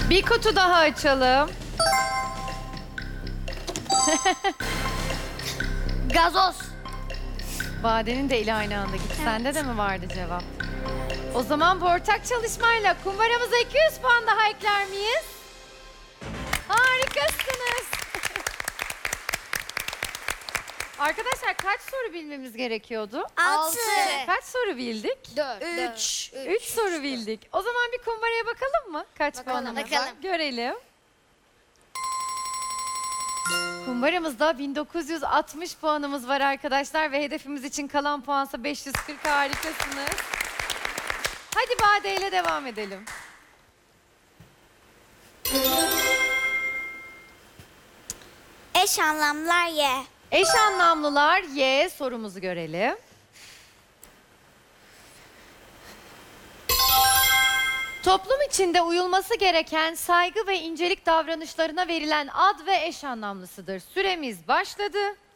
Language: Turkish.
Bir kutu daha açalım. Gazoz. Bade'nin de eli aynı anda gitti. Sende de mi vardı cevap? O zaman bu ortak çalışmayla kumbaramıza 200 puan daha ekler miyiz? Harikasınız. Arkadaşlar kaç soru bilmemiz gerekiyordu? 6. Kaç soru bildik? 4. 3 soru bildik. O zaman bir kumbaraya bakalım mı? Kaç Bakalım, puanımız var? bakalım. Görelim. Kumbaramızda 1960 puanımız var arkadaşlar ve hedefimiz için kalan puansa 540. Harikasınız. Hadi Bade ile devam edelim. Eş anlamlar Y. Eş anlamlılar Y sorumuzu görelim. Toplum içinde uyulması gereken saygı ve incelik davranışlarına verilen ad ve eş anlamlısıdır. Süremiz başladı.